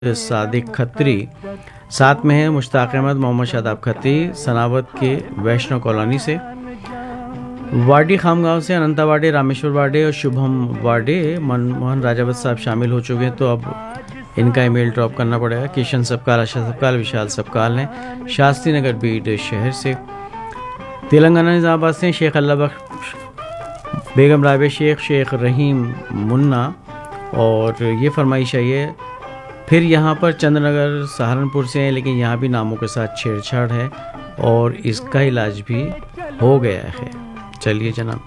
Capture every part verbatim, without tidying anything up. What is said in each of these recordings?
सादिक खत्री, साथ में है मुश्ताक अहमद, मोहम्मद शादाब खत्री सनावत के वैष्णव कॉलोनी से, वाडी खामगांव से अनंता वाडे, रामेश्वर वाडे और शुभम वाडे। मनमोहन राजावत साहब शामिल हो चुके हैं तो अब इनका ईमेल ड्रॉप करना पड़ेगा। किशन सबकाल, आशा सबकाल, विशाल सबकाल हैं शास्त्री नगर बीड शहर से। तेलंगाना निजामाबाद से शेख अल्लाह बख्श, बेगम राबे शेख, शेख रहीम मुन्ना, और ये फरमाइश आई है फिर यहाँ पर चंद्रनगर सहारनपुर से हैं, लेकिन यहाँ भी नामों के साथ छेड़छाड़ है और इसका इलाज भी हो गया है। चलिए जनाब।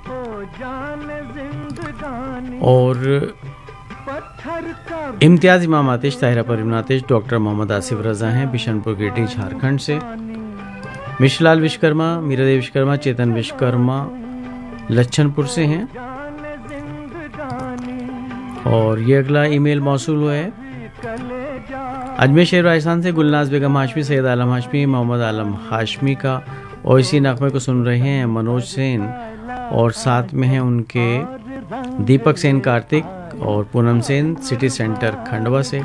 और इम्तियाज इमाम आतिश, ताहिरा परवीन आतिश, डॉक्टर मोहम्मद आसिफ रजा हैं बिशनपुर गिरडी झारखंड से। मिश्रलाल विश्वकर्मा, मीरादेव विश्वकर्मा, चेतन विश्वकर्मा लच्छनपुर से हैं। और ये अगला ईमेल मौसूल हुआ है अजमेर शहर राजस्थान से गुलनाज बेगम हाशमी, सैयद आलम हाशमी, मोहम्मद आलम हाशमी का। और इसी नगमे को सुन रहे हैं मनोज सेन और साथ में हैं उनके दीपक सेन कार्तिक और पूनम सेन सिटी सेंटर खंडवा से।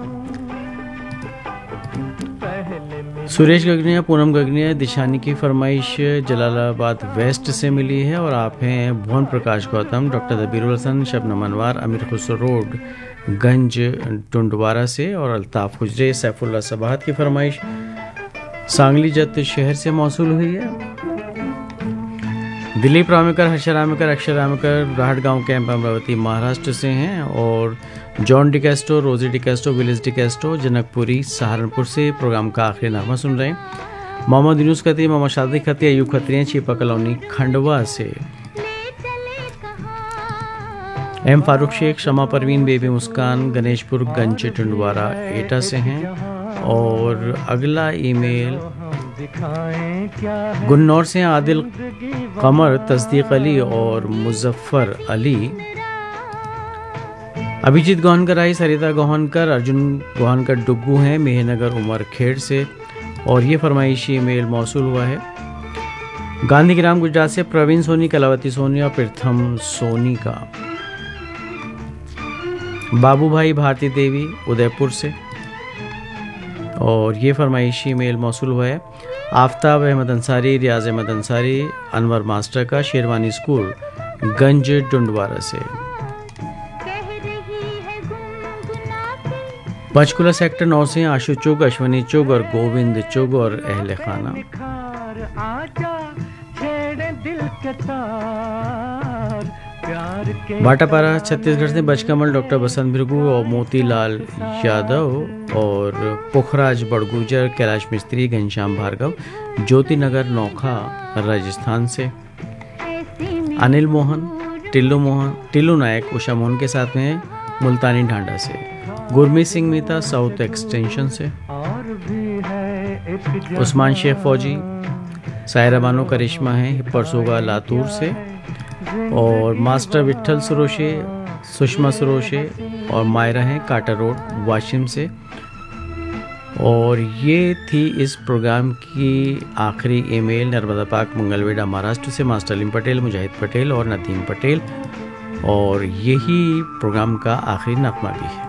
सुरेश गगनिया, पूनम गगनिया, दिशानी की फरमाइश जलालाबाद वेस्ट से मिली है। और आप हैं भुवन प्रकाश गौतम, डॉक्टर दबीरुल हसन, शबनम अनवार, अमीर खुसरो रोड गंज टुंडवारा से। और अल्ताफ हुजरे, सैफुल्ला सबाहत की फरमाइश सांगली जत शहर से मौसूल हुई है। दिलीप रामेकर, हर्षा रामेकर, अक्षर रामेकर राहट गांव कैंप अमरावती महाराष्ट्र से हैं। और जॉन डिकेस्टो, रोजी डिकेस्टो, विलिस डिकेस्टो जनकपुरी सहारनपुर से प्रोग्राम का आखिरी नगमा सुन रहे हैं। मोहम्मद यूनुस खत्री, मोहम्मद शादी खत्री, अयूब खत्री छिपा कॉलोनी खंडवा से। एम फारूक शेख, शमा परवीन, बेबी मुस्कान गणेशपुर गंज टुंडवारा एटा से हैं। और अगला ईमेल गुन्नौर से आदिल कमर, तस्दीक अली और मुजफ्फर अली। अभिजीत गोहनकर आई, सरिता गोहनकर, अर्जुन गोहनकर डुग्गू हैं मेहनगर उमर खेड़ से। और ये फरमाइशी ईमेल मौसूल हुआ है गांधी ग्राम गुजरात से प्रवीण सोनी, कलावती सोनी और प्रथम सोनी का। बाबू भाई, भारती देवी उदयपुर से। और ये फरमाइशी मेल मौसूल हुआ है आफ्ताब अहमद अंसारी, रियाज अहमद अंसारी, अनवर मास्टर का, शेरवानी स्कूल गंज टुंडवारा से। पंचकुला सेक्टर नौ से आशु चुग, अश्वनी चुग और गोविंद चुग और अहले खाना। भाटापारा छत्तीसगढ़ से बचकमल, डॉक्टर बसंत भृगु और मोतीलाल यादव। और पुखराज बड़गुजर, कैलाश मिस्त्री, घनश्याम भार्गव, ज्योति नगर नौखा राजस्थान से। अनिल मोहन, टिल्लू मोहन, टिल्लू नायक उषा मोहन के साथ में मुल्तानी ढांडा से। गुरमीत सिंह मीता, साउथ एक्सटेंशन से। उस्मान शेख फौजी, सायरा बानो करिश्मा है हिप्परसोगा लातूर से। और मास्टर विट्ठल सुरोशे, सुषमा सुरोशे और मायरा हैं काटा रोड वाशिम से। और ये थी इस प्रोग्राम की आखिरी ईमेल नर्मदा पार्क मंगलवेढ़ा महाराष्ट्र से मास्टर अलीम पटेल, मुजाहिद पटेल और नदीम पटेल। और यही प्रोग्राम का आखिरी नगमा भी है।